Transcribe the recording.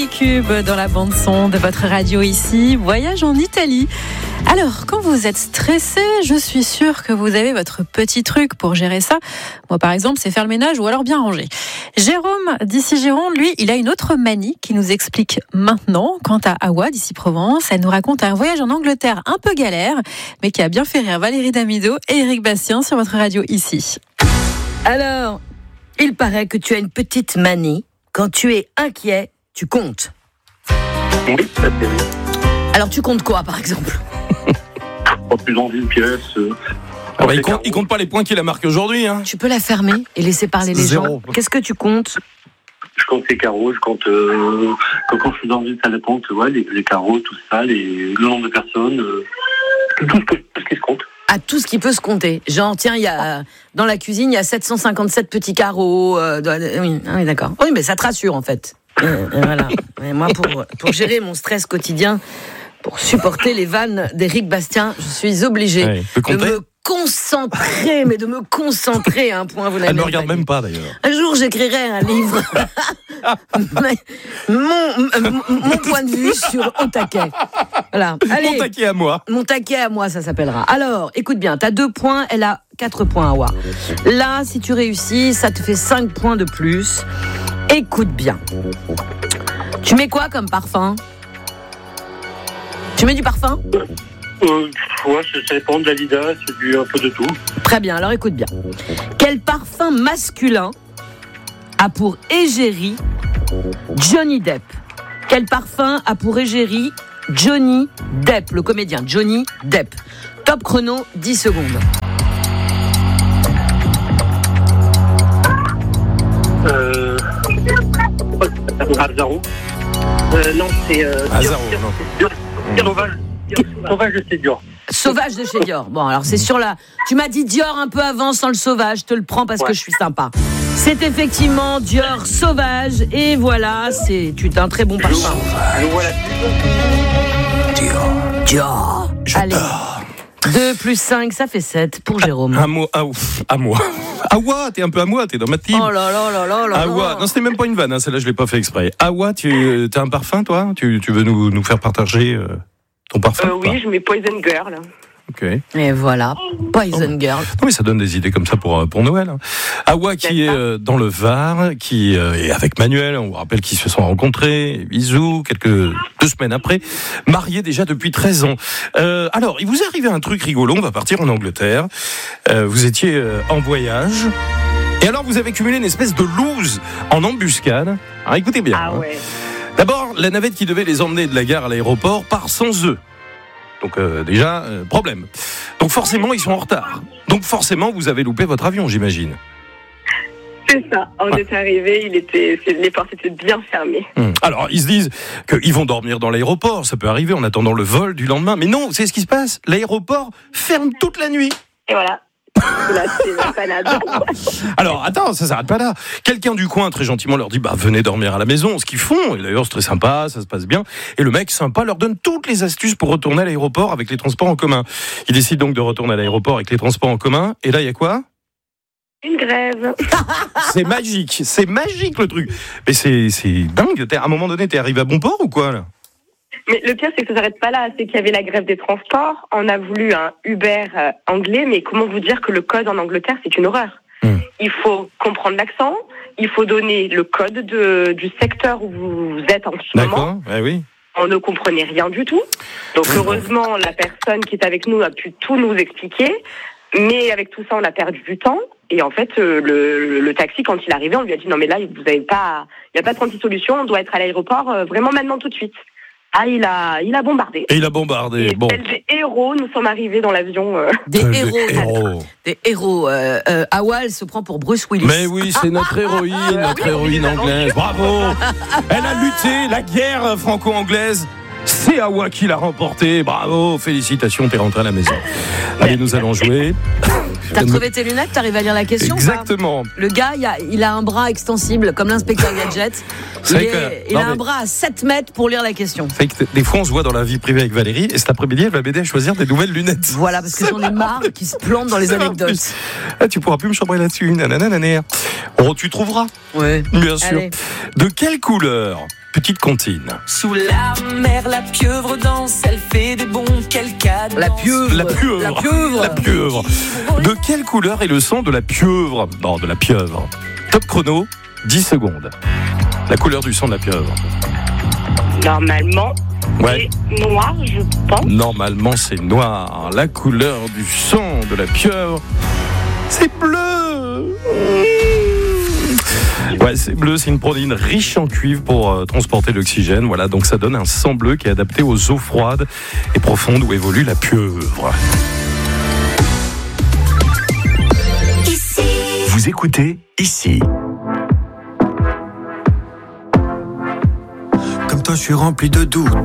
Cube dans la bande-son de votre radio ici, voyage en Italie. Alors, quand vous êtes stressé, je suis sûre que vous avez votre petit truc pour gérer ça. Moi, par exemple, c'est faire le ménage ou alors bien ranger. Jérôme, d'ici Gironde, lui, il a une autre manie qui nous explique maintenant. Quant à Awa, d'ici Provence, elle nous raconte un voyage en Angleterre un peu galère, mais qui a bien fait rire Valérie Damido et Éric Bastien sur votre radio ici. Alors, il paraît que tu as une petite manie. Quand tu es inquiet, tu comptes. Oui, ça c'est oui. Alors, tu comptes quoi, par exemple ? En plus dans une pièce. Il compte pas les points qu'il a marqués aujourd'hui. Hein. Tu peux la fermer et laisser parler les gens. Qu'est-ce que tu comptes ? Je compte les carreaux, quand je suis dans une salle d'attente, les carreaux, tout ça, le nombre de personnes, tout ce qui se compte. À tout ce qui peut se compter. Genre, tiens, dans la cuisine, il y a 757 petits carreaux. Oui, d'accord. Oui, mais ça te rassure, en fait. Voilà. Et moi, pour gérer mon stress quotidien, pour supporter les vannes d'Éric Bastien, je suis obligée de me concentrer à un point. Elle ne me regarde même pas, d'ailleurs. Un jour, j'écrirai un livre. mon point de vue sur Au taquet. Voilà. Allez, Mon taquet à moi, ça s'appellera. Alors, écoute bien, t'as 2 points, elle a 4 points, Awa. Là, si tu réussis, ça te fait 5 points de plus. Écoute bien. Tu mets quoi comme parfum ? Tu mets du parfum ? Ça dépend de l'Adidas, c'est un peu de tout. Très bien, alors écoute bien. Quel parfum masculin a pour égérie Johnny Depp ? Quel parfum a pour égérie Johnny Depp, le comédien Johnny Depp ? Top chrono, 10 secondes. Azaro. Non, c'est... Azaro, non. Sauvage de chez Dior. Sauvage de chez Dior. Bon, alors c'est sur la... Tu m'as dit Dior un peu avant sans le sauvage. Je te le prends parce que je suis sympa. C'est effectivement Dior Sauvage. Et voilà, c'est un très bon parfum. Dior. Allez. 2 plus 5, ça fait 7 pour Jérôme. À moi. Awa, t'es un peu à moi, t'es dans ma team. Oh là là là là là. Awa, non, c'était même pas une vanne, celle-là, je l'ai pas fait exprès. Awa, t'as un parfum, toi ? Tu veux nous faire partager ton parfum ? Oui, je mets Poison Girl. Ok. Et voilà, Poison Girl. Non, mais ça donne des idées comme ça pour Noël. Hein. Awa qui est dans le Var, qui est avec Manuel, on vous rappelle qu'ils se sont rencontrés, bisous, 2 semaines après, mariés déjà depuis 13 ans. Alors, il vous est arrivé un truc rigolo, on va partir en Angleterre, vous étiez en voyage, et alors vous avez cumulé une espèce de loose en embuscade. Alors écoutez bien. Ah ouais. D'abord, la navette qui devait les emmener de la gare à l'aéroport part sans eux. Donc déjà, problème. Donc forcément, ils sont en retard. Donc forcément, vous avez loupé votre avion, j'imagine. C'est ça. On est arrivé, les portes étaient bien fermées. Alors, ils se disent qu'ils vont dormir dans l'aéroport. Ça peut arriver en attendant le vol du lendemain. Mais non, c'est ce qui se passe. L'aéroport ferme toute la nuit. Et voilà. Là, c'est la panade. Alors, attends, ça s'arrête pas là. Quelqu'un du coin, très gentiment, leur dit venez dormir à la maison, ce qu'ils font. Et d'ailleurs, c'est très sympa, ça se passe bien. Et le mec sympa leur donne toutes les astuces pour retourner à l'aéroport avec les transports en commun. Ils décident donc de retourner à l'aéroport avec les transports en commun. Et là, il y a quoi ? Une grève. C'est magique le truc. Mais c'est dingue. À un moment donné, t'es arrivé à bon port ou quoi là ? Mais le pire, c'est que ça s'arrête pas là. C'est qu'il y avait la grève des transports. On a voulu un Uber anglais, mais comment vous dire que le code en Angleterre, c'est une horreur. Il faut comprendre l'accent, il faut donner le code du secteur où vous êtes en ce moment. D'accord, oui. On ne comprenait rien du tout. Donc heureusement, la personne qui est avec nous a pu tout nous expliquer. Mais avec tout ça, on a perdu du temps. Et en fait, le taxi, quand il est arrivé, on lui a dit non mais là, il n'y a pas 36 solutions, on doit être à l'aéroport vraiment maintenant tout de suite. Ah, il a bombardé. Et il a bombardé. Et tels des héros, nous sommes arrivés dans l'avion. Des héros. Awa, elle se prend pour Bruce Willis. Mais oui, c'est notre héroïne anglaise. Bravo. Elle a lutté la guerre franco-anglaise. C'est Awa qui l'a remporté. Bravo, félicitations, t'es rentré à la maison. Allez, nous allons jouer. T'as retrouvé tes lunettes, t'arrives à lire la question? Exactement. Le gars, il a un bras extensible, comme l'inspecteur Gadget. Il a un bras à 7 mètres pour lire la question. C'est que des fois, on se voit dans la vie privée avec Valérie, et cet après-midi, elle va m'aider à choisir des nouvelles lunettes. Voilà, parce que j'en ai marre qui se plantent dans les anecdotes. Ah, tu pourras plus me chambrer là-dessus. Nanana. Oh, tu trouveras. Ouais. Bien sûr. Allez. De quelle couleur? Petite comptine. Sous la mer, la pieuvre danse, elle fait des bonds, quel cadre. La pieuvre. La pieuvre. De quelle couleur est le sang de la pieuvre? Non, de la pieuvre. Top chrono, 10 secondes. La couleur du sang de la pieuvre. Normalement, Ouais. c'est noir, je pense. Normalement, c'est noir. La couleur du sang de la pieuvre, c'est bleu. Ouais, c'est bleu, c'est une protéine riche en cuivre pour transporter l'oxygène. Voilà, donc ça donne un sang bleu qui est adapté aux eaux froides et profondes où évolue la pieuvre. Ici. Vous écoutez Ici. Comme toi, je suis rempli de doutes.